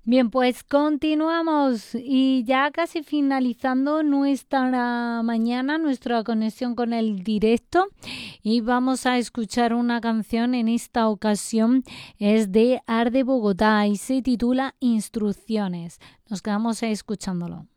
Bien, pues continuamos y ya casi finalizando nuestra mañana, nuestra conexión con el directo y vamos a escuchar una canción en esta ocasión, es de Arde Bogotá y se titula Instrucciones. Nos quedamos escuchándolo.